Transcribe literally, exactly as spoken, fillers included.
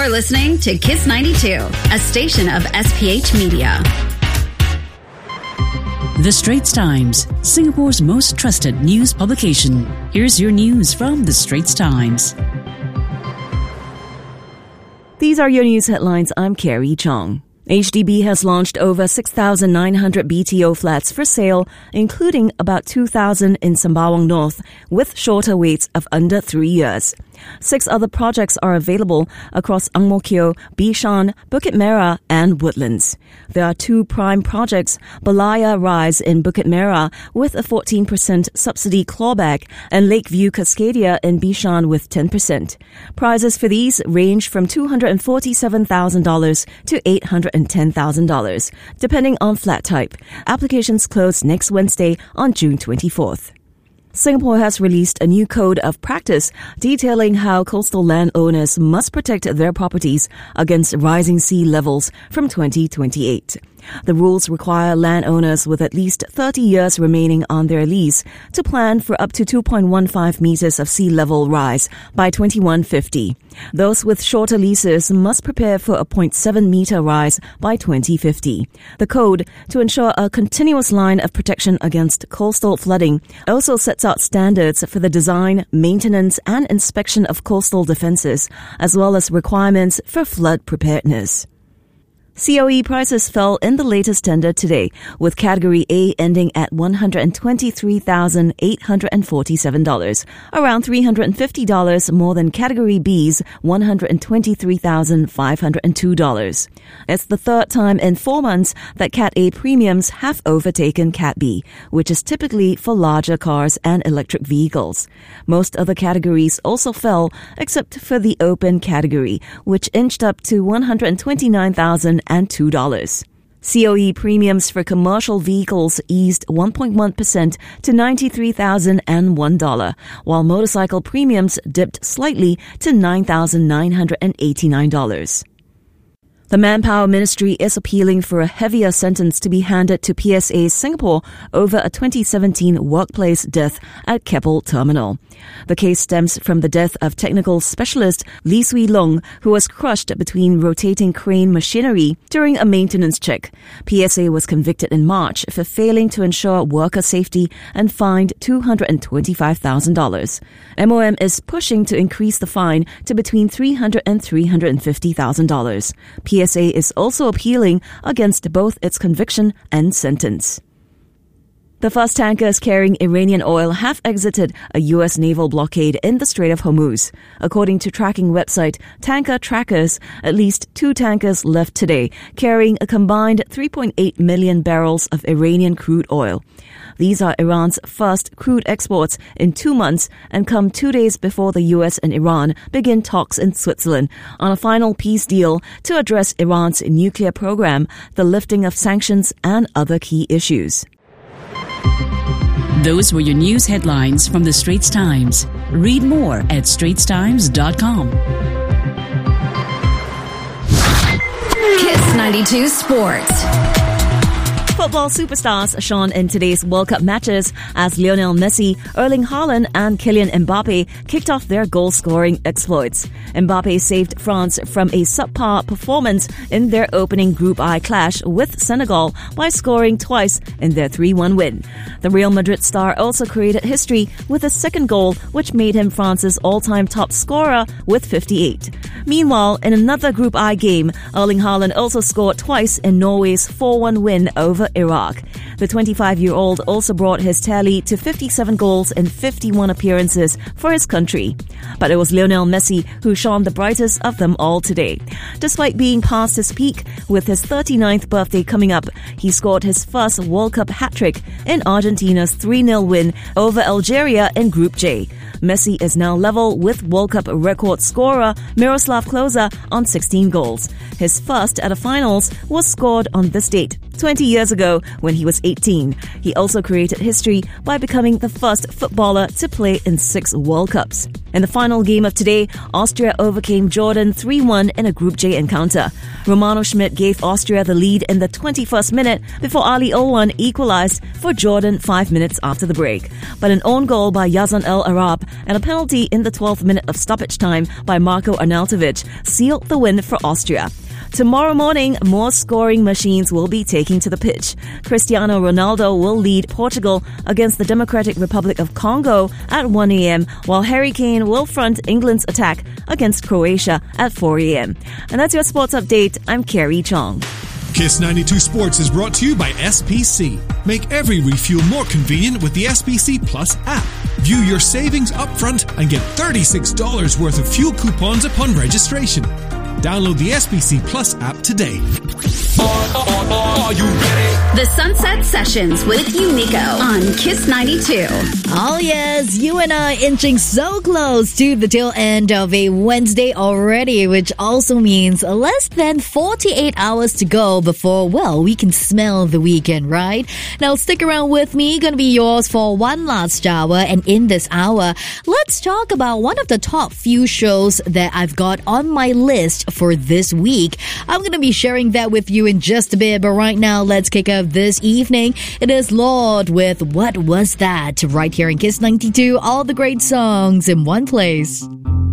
You're listening to Kiss ninety-two, a station of S P H Media. The Straits Times, Singapore's most trusted news publication. Here's your news from The Straits Times. These are your news headlines. I'm Carrie Chong. H D B has launched over six thousand nine hundred B T O flats for sale, including about two thousand in Sembawang North, with shorter waits of under three years. Six other projects are available across Ang Mo Kio, Bishan, Bukit Merah, and Woodlands. There are two prime projects, Balaya Rise in Bukit Merah with a fourteen percent subsidy clawback, and Lakeview Cascadia in Bishan with ten percent. Prices for these range from two hundred forty-seven thousand dollars to eight hundred ten thousand dollars, depending on flat type. Applications close next Wednesday on June twenty-fourth. Singapore has released a new code of practice detailing how coastal landowners must protect their properties against rising sea levels from twenty twenty-eight. The rules require landowners with at least thirty years remaining on their lease to plan for up to two point one five meters of sea level rise by twenty-one fifty. Those with shorter leases must prepare for a zero point seven meter rise by twenty fifty. The code, to ensure a continuous line of protection against coastal flooding, also sets out standards for the design, maintenance, and inspection of coastal defenses, as well as requirements for flood preparedness. C O E prices fell in the latest tender today, with Category A ending at one hundred twenty-three thousand eight hundred forty-seven dollars, around three hundred fifty dollars more than Category B's one hundred twenty-three thousand five hundred two dollars. It's the third time in four months that Cat A premiums have overtaken Cat B, which is typically for larger cars and electric vehicles. Most other categories also fell, except for the Open category, which inched up to one hundred twenty-nine thousand two dollars. C O E premiums for commercial vehicles eased one point one percent to ninety-three thousand one dollars, while motorcycle premiums dipped slightly to nine thousand nine hundred eighty-nine dollars. The Manpower Ministry is appealing for a heavier sentence to be handed to P S A Singapore over a twenty seventeen workplace death at Keppel Terminal. The case stems from the death of technical specialist Lee Swee Long, who was crushed between rotating crane machinery during a maintenance check. P S A was convicted in March for failing to ensure worker safety and fined two hundred twenty-five thousand dollars. M O M is pushing to increase the fine to between three hundred thousand dollars and three hundred fifty thousand dollars. P S A is also appealing against both its conviction and sentence. The first tankers carrying Iranian oil have exited a U S naval blockade in the Strait of Hormuz. According to tracking website Tanker Trackers, at least two tankers left today, carrying a combined three point eight million barrels of Iranian crude oil. These are Iran's first crude exports in two months and come two days before the U S and Iran begin talks in Switzerland on a final peace deal to address Iran's nuclear program, the lifting of sanctions, and other key issues. Those were your news headlines from The Straits Times. Read more at straits times dot com. Kiss ninety-two Sports. Football superstars shone in today's World Cup matches as Lionel Messi, Erling Haaland, and Kylian Mbappe kicked off their goal-scoring exploits. Mbappe saved France from a subpar performance in their opening Group I clash with Senegal by scoring twice in their three one win. The Real Madrid star also created history with a second goal, which made him France's all-time top scorer with fifty-eight. Meanwhile, in another Group I game, Erling Haaland also scored twice in Norway's four one win over Iraq. The twenty-five-year-old also brought his tally to fifty-seven goals in fifty-one appearances for his country. But it was Lionel Messi who shone the brightest of them all today. Despite being past his peak, with his thirty-ninth birthday coming up, he scored his first World Cup hat-trick in Argentina's three nil win over Algeria in Group J. Messi is now level with World Cup record scorer Miroslav Klose on sixteen goals. His first at the finals was scored on this date, twenty years ago when he was eighteen. He also created history by becoming the first footballer to play in six World Cups. In the final game of today, Austria overcame Jordan three one in a Group J encounter. Romano Schmidt gave Austria the lead in the twenty-first minute before Ali Owan equalized for Jordan five minutes after the break. But an own goal by Yazan El Arab and a penalty in the twelfth minute of stoppage time by Marko Arnautovic sealed the win for Austria. Tomorrow morning, more scoring machines will be taking to the pitch. Cristiano Ronaldo will lead Portugal against the Democratic Republic of Congo at one a.m., while Harry Kane will front England's attack against Croatia at four a.m. And that's your sports update. I'm Carrie Chong. Kiss ninety-two Sports is brought to you by S P C. Make every refuel more convenient with the S P C Plus app. View your savings upfront and get thirty-six dollars worth of fuel coupons upon registration. Download the S B C Plus app today. Are you ready? The Sunset Sessions with Unico on Kiss ninety-two. Oh yes, you and I inching so close to the tail end of a Wednesday already, which also means less than forty-eight hours to go before, well, we can smell the weekend, right? Now stick around with me, gonna be yours for one last hour, and in this hour, let's talk about one of the top few shows that I've got on my list for this week. I'm gonna be sharing that with you in just a bit, but right now, let's kick off this evening. It is Lorde with What Was That? Right here in Kiss ninety-two, all the great songs in one place.